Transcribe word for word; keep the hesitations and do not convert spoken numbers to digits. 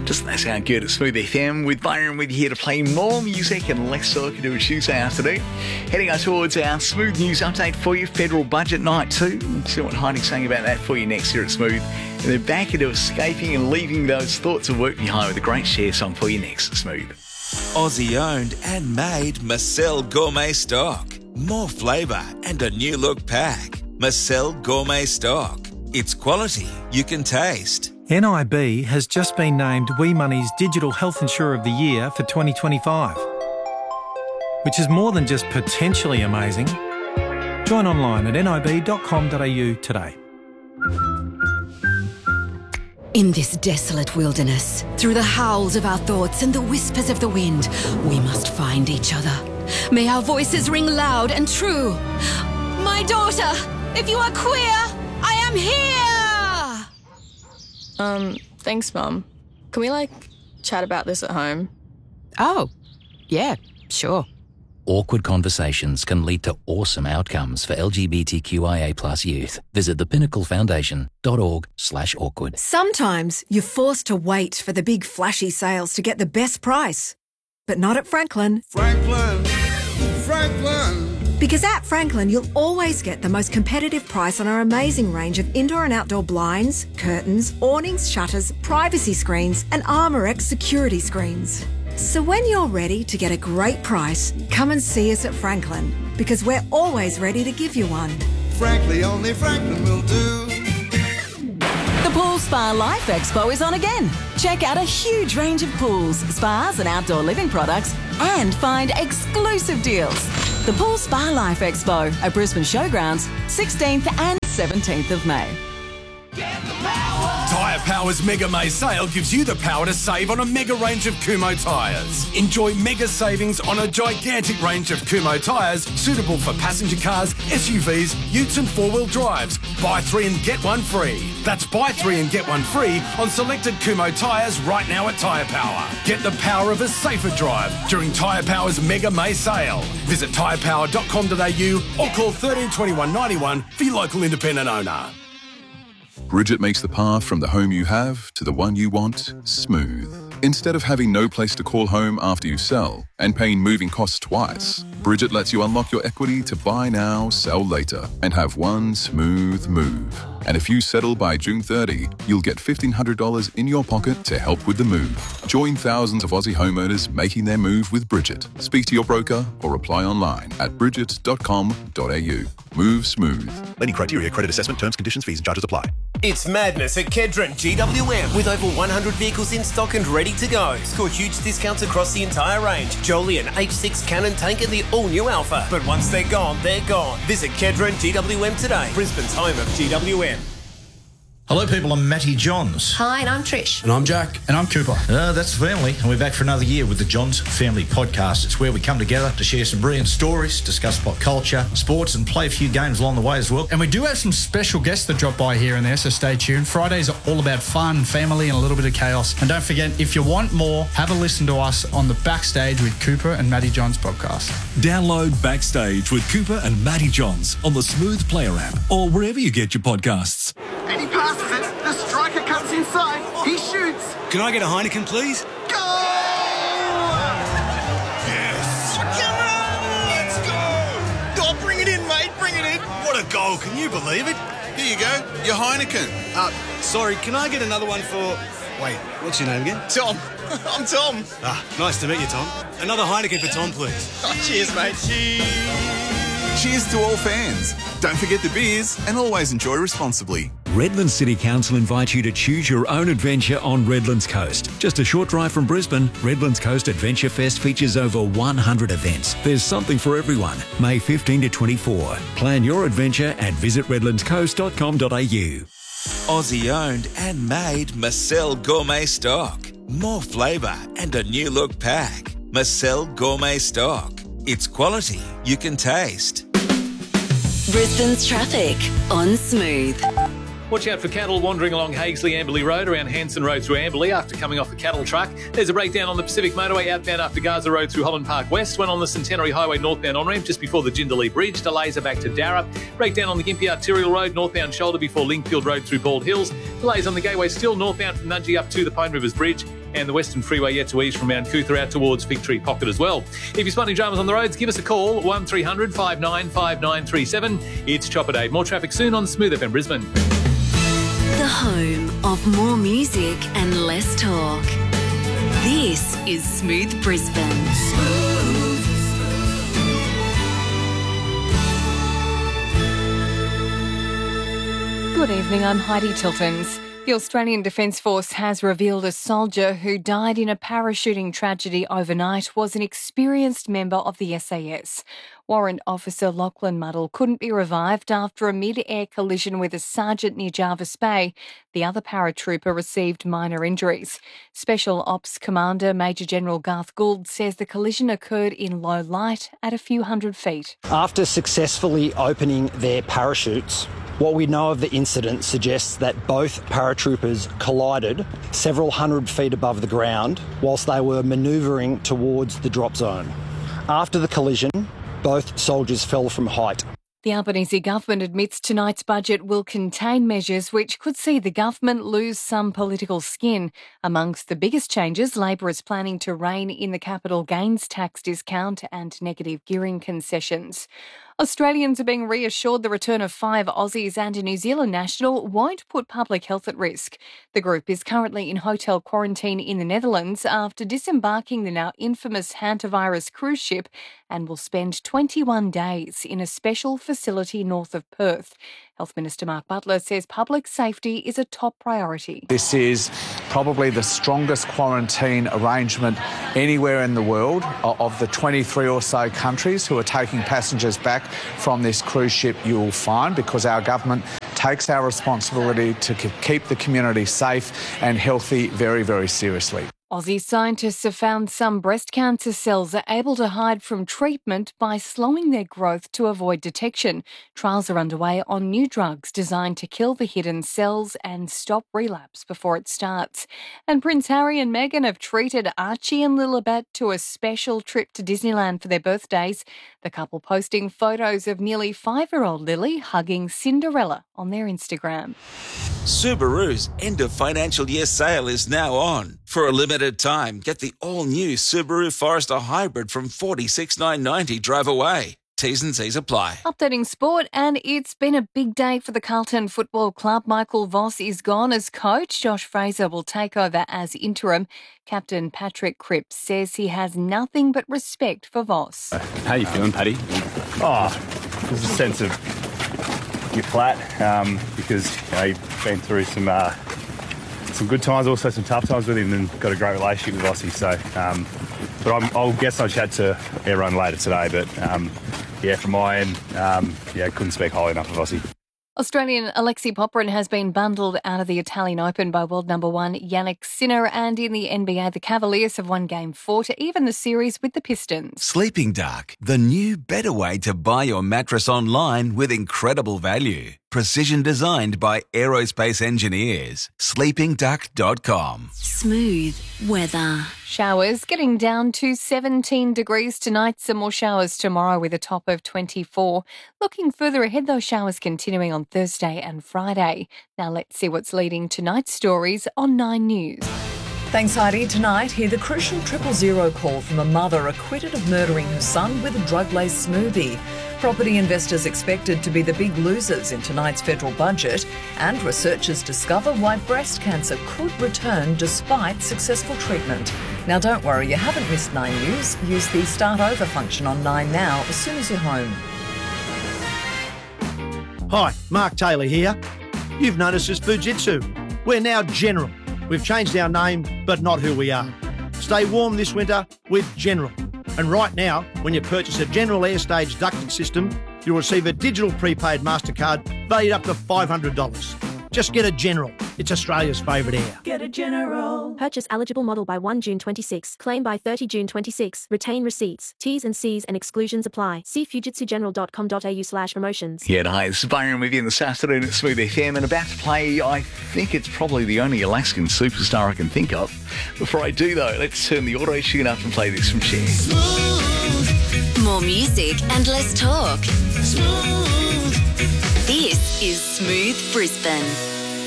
Doesn't that sound good at Smooth F M? With Byron with you here to play more music and less talk into a Tuesday afternoon. Heading us towards our Smooth News update for you. Federal budget night too. See what Heidi's saying about that for you next here at Smooth. And then back into escaping and leaving those thoughts of work behind with a great share song for you next, Smooth. Aussie owned and made Marcel Gourmet Stock. More flavour and a new look pack. Marcel Gourmet Stock. It's quality you can taste. N I B has just been named WeMoney's Digital Health Insurer of the Year for twenty twenty-five, which is more than just potentially amazing. Join online at nib dot com dot a u today. In this desolate wilderness, through the howls of our thoughts and the whispers of the wind, we must find each other. May our voices ring loud and true. My daughter, if you are queer, I am here! Um, thanks, Mum. Can we, like, chat about this at home? Oh, yeah, sure. Awkward conversations can lead to awesome outcomes for L G B T Q I A plus youth. Visit the pinnacle foundation dot org slash awkward. Sometimes you're forced to wait for the big flashy sales to get the best price. But not at Franklin. Franklin, Franklin. Because at Franklin, you'll always get the most competitive price on our amazing range of indoor and outdoor blinds, curtains, awnings, shutters, privacy screens, and ArmorX security screens. So when you're ready to get a great price, come and see us at Franklin, because we're always ready to give you one. Frankly, only Franklin will do. The Pool Spa Life Expo is on again. Check out a huge range of pools, spas and outdoor living products and find exclusive deals. The Pool Spa Life Expo at Brisbane Showgrounds, sixteenth and seventeenth of May. Tyre Power's Mega May sale gives you the power to save on a mega range of Kumho tyres. Enjoy mega savings on a gigantic range of Kumho tyres suitable for passenger cars, S U Vs, utes and four-wheel drives. Buy three and get one free. That's buy three and get one free on selected Kumho tyres right now at Tyre Power. Get the power of a safer drive during Tyre Power's Mega May sale. Visit tyre power dot com dot a u or call thirteen twenty-one ninety-one for your local independent owner. Bridget makes the path from the home you have to the one you want smooth. Instead of having no place to call home after you sell and paying moving costs twice, Bridget lets you unlock your equity to buy now, sell later, and have one smooth move. And if you settle by June thirtieth, you'll get fifteen hundred dollars in your pocket to help with the move. Join thousands of Aussie homeowners making their move with Bridget. Speak to your broker or apply online at bridget dot com dot a u. Move smooth. Lending criteria, credit assessment, terms, conditions, fees and charges apply. It's madness at Kedron G W M with over one hundred vehicles in stock and ready to go. Score huge discounts across the entire range. Jolyon, H six Cannon Tank and the all-new Alpha. But once they're gone, they're gone. Visit Kedron G W M today, Brisbane's home of G W M. Hello people, I'm Matty Johns. Hi, and I'm Trish. And I'm Jack. And I'm Cooper. Uh, that's the family, and we're back for another year with the Johns Family Podcast. It's where we come together to share some brilliant stories, discuss pop culture, sports, and play a few games along the way as well. And we do have some special guests that drop by here and there, so stay tuned. Fridays are all about fun, family, and a little bit of chaos. And don't forget, if you want more, have a listen to us on the Backstage with Cooper and Matty Johns podcast. Download Backstage with Cooper and Matty Johns on the Smooth Player app or wherever you get your podcasts. And he passes it. The striker comes inside. He shoots. Can I get a Heineken, please? Go! Yes! Come on, let's go! Oh, bring it in, mate. Bring it in. What a goal. Can you believe it? Here you go. Your Heineken. Uh, sorry, can I get another one for... Wait, what's your name again? Tom. I'm Tom. Ah, nice to meet you, Tom. Another Heineken for Tom, please. Oh, cheers, mate. Cheers. Cheers to all fans. Don't forget the beers and always enjoy responsibly. Redlands City Council invites you to choose your own adventure on Redlands Coast. Just a short drive from Brisbane, Redlands Coast Adventure Fest features over one hundred events. There's something for everyone. May fifteenth to twenty-fourth. Plan your adventure at visit redlands coast dot com dot a u. Aussie owned and made Marcel Gourmet Stock. More flavour and a new look pack. Marcel Gourmet Stock. It's quality you can taste. Brisbane's traffic on Smooth. Watch out for cattle wandering along Hagesley-Amberley Road around Hanson Road through Amberley after coming off a cattle truck. There's a breakdown on the Pacific Motorway outbound after Gaza Road through Holland Park West. One on the Centenary Highway northbound on-ramp just before the Jindalee Bridge. Delays are back to Darra. Breakdown on the Gympie Arterial Road northbound shoulder before Lingfield Road through Bald Hills. Delays on the Gateway still northbound from Nudgee up to the Pine Rivers Bridge. And the Western Freeway yet to ease from Mount Cootha out towards Fig Tree Pocket as well. If you're spotting dramas on the roads, give us a call, one three hundred five nine five nine three seven. It's Chopper Day. More traffic soon on Smooth F M Brisbane. The home of more music and less talk. This is Smooth Brisbane. Smooth. Good evening, I'm Heidi Tiltons. The Australian Defence Force has revealed a soldier who died in a parachuting tragedy overnight was an experienced member of the S A S. Warrant Officer Lachlan Muddle couldn't be revived after a mid-air collision with a sergeant near Jarvis Bay. The other paratrooper received minor injuries. Special Ops Commander Major General Garth Gould says the collision occurred in low light at a few hundred feet. After successfully opening their parachutes, what we know of the incident suggests that both paratroopers collided several hundred feet above the ground whilst they were manoeuvring towards the drop zone. After the collision, both soldiers fell from height. The Albanese government admits tonight's budget will contain measures which could see the government lose some political skin. Amongst the biggest changes, Labor is planning to rein in the capital gains tax discount and negative gearing concessions. Australians are being reassured the return of five Aussies and a New Zealand national won't put public health at risk. The group is currently in hotel quarantine in the Netherlands after disembarking the now infamous hantavirus cruise ship and will spend twenty-one days in a special facility north of Perth. Health Minister Mark Butler says public safety is a top priority. This is probably the strongest quarantine arrangement anywhere in the world of the twenty-three or so countries who are taking passengers back from this cruise ship. You will find, because our government takes our responsibility to keep the community safe and healthy very, very seriously. Aussie scientists have found some breast cancer cells are able to hide from treatment by slowing their growth to avoid detection. Trials are underway on new drugs designed to kill the hidden cells and stop relapse before it starts. And Prince Harry and Meghan have treated Archie and Lilibet to a special trip to Disneyland for their birthdays. The couple posting photos of nearly five-year-old Lily hugging Cinderella on their Instagram. Subaru's end of financial year sale is now on. For a limited time, get the all-new Subaru Forester Hybrid from forty-six thousand nine hundred ninety dollars drive away. T's and C's apply. Updating sport, and it's been a big day for the Carlton Football Club. Michael Voss is gone as coach. Josh Fraser will take over as interim. Captain Patrick Cripps says he has nothing but respect for Voss. How you feeling, Paddy? Oh, there's a sense of you're flat um, because you know, you've been through some uh, some good times, also some tough times with him, and got a great relationship with Vossi. So, um, but I'm, I'll guess I'll chat to everyone later today. But um, yeah, from my end, um, yeah, couldn't speak highly enough of Vossi. Australian Alexei Popyrin has been bundled out of the Italian Open by world number one Yannick Sinner, and in the N B A, the Cavaliers have won game four to even the series with the Pistons. Sleeping Dark, the new better way to buy your mattress online with incredible value. Precision designed by aerospace engineers. sleeping duck dot com. Smooth weather. Showers getting down to seventeen degrees tonight. Some more showers tomorrow with a top of twenty-four. Looking further ahead, those showers continuing on Thursday and Friday. Now let's see what's leading tonight's stories on Nine News. Thanks, Heidi. Tonight, hear the crucial triple zero call from a mother acquitted of murdering her son with a drug-laced smoothie. Property investors expected to be the big losers in tonight's federal budget, and researchers discover why breast cancer could return despite successful treatment. Now, don't worry, you haven't missed Nine News. Use the Start Over function on Nine now as soon as you're home. Hi, Mark Taylor here. You've noticed us Fujitsu. We're now General. We've changed our name, but not who we are. Stay warm this winter with General. And right now, when you purchase a General Airstage ducted system, you'll receive a digital prepaid MasterCard valued up to five hundred dollars. Just get a General. It's Australia's favourite air. Get a General. Purchase eligible model by first of June twenty-six. Claim by thirtieth of June twenty-six. Retain receipts. T's and C's and exclusions apply. See fujitsu general dot com dot a u slash promotions. Yeah, hi, this is Byron with you this afternoon at Smooth F M and about to play, I think it's probably the only Alaskan superstar I can think of. Before I do though, let's turn the auto tune up and play this from Cher. More music and less talk. Smooth. This is Smooth Brisbane.